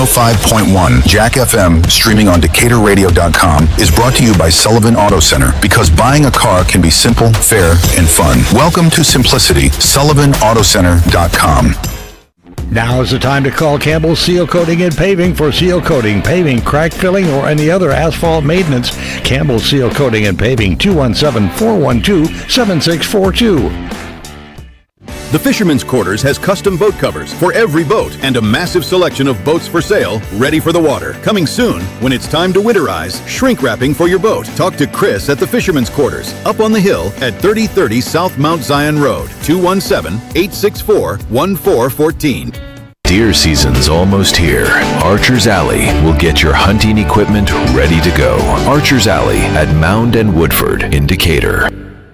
105.1 Jack FM, streaming on DecaturRadio.com, is brought to you by Sullivan Auto Center, because buying a car can be simple, fair, and fun. Welcome to simplicity. SullivanAutoCenter.com. Now is the time to call Campbell Seal Coating and Paving for seal coating, paving, crack filling, or any other asphalt maintenance. Campbell Seal Coating and Paving, 217-412-7642. The Fisherman's Quarters has custom boat covers for every boat and a massive selection of boats for sale, ready for the water. Coming soon, when it's time to winterize, shrink wrapping for your boat. Talk to Chris at the Fisherman's Quarters, up on the hill at 3030 South Mount Zion Road, 217-864-1414. Deer season's almost here. Archer's Alley will get your hunting equipment ready to go. Archer's Alley at Mound and Woodford in Decatur.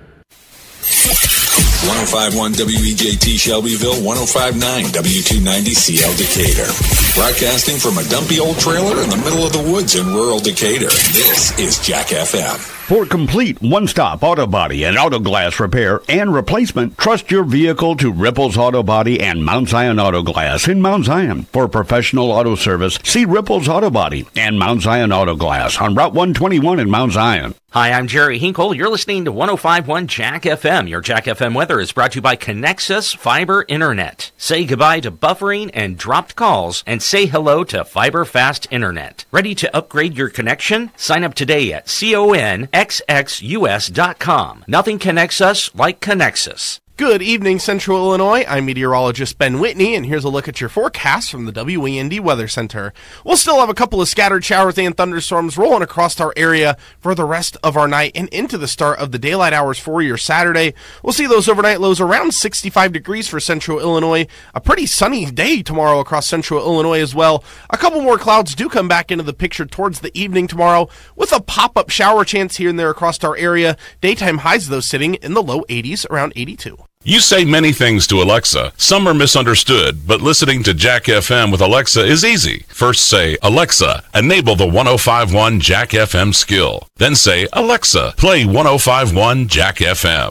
105.1 WEJT Shelbyville, 105.9 W290CL Decatur. Broadcasting from a dumpy old trailer in the middle of the woods in rural Decatur. This is Jack FM. For complete one-stop auto body and auto glass repair and replacement, trust your vehicle to Ripples Auto Body and Mount Zion Auto Glass in Mount Zion. For professional auto service, see Ripples Auto Body and Mount Zion Auto Glass on Route 121 in Mount Zion. Hi, I'm Jerry Hinkle. You're listening to 105.1 Jack FM. Your Jack FM weather is brought to you by Connexus Fiber Internet. Say goodbye to buffering and dropped calls and say hello to Fiber Fast Internet. Ready to upgrade your connection? Sign up today at conxus.com. Nothing connects us like Connexus. Good evening, Central Illinois. I'm meteorologist Ben Whitney, and here's a look at your forecast from the WEND Weather Center. We'll still have a couple of scattered showers and thunderstorms rolling across our area for the rest of our night and into the start of the daylight hours for your Saturday. We'll see those overnight lows around 65 degrees for Central Illinois. A pretty sunny day tomorrow across Central Illinois as well. A couple more clouds do come back into the picture towards the evening tomorrow, with a pop-up shower chance here and there across our area. Daytime highs, though, sitting in the low 80s, around 82. You say many things to Alexa. Some are misunderstood, but listening to Jack FM with Alexa is easy. First say, Alexa, enable the 105.1 Jack FM skill. Then say, Alexa, play 105.1 Jack FM.